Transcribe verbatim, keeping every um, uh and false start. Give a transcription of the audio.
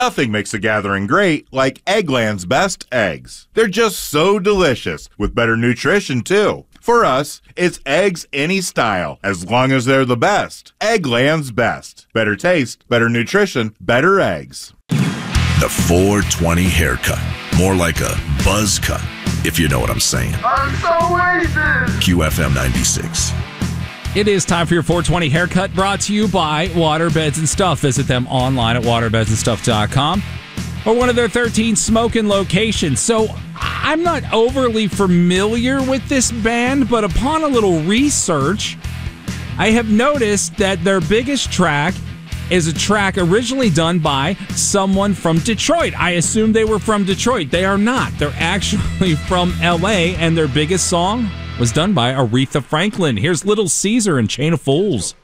Nothing makes a gathering great like Eggland's best eggs. They're just so delicious, with better nutrition too. For us, it's eggs any style, as long as they're the best. Eggland's best. Better taste, better nutrition, better eggs. The four twenty haircut. More like a buzz cut, if you know what I'm saying. I'm so wasted! Q F M ninety-six. It is time for your four twenty haircut, brought to you by Waterbeds and Stuff. Visit them online at waterbeds and stuff dot com or one of their thirteen smoking locations. So I'm not overly familiar with this band, but upon a little research, I have noticed that their biggest track is a track originally done by someone from Detroit. I assume they were from Detroit. They are not. They're actually from L A, and their biggest song was done by Aretha Franklin. Here's Little Caesar and Chain of Fools.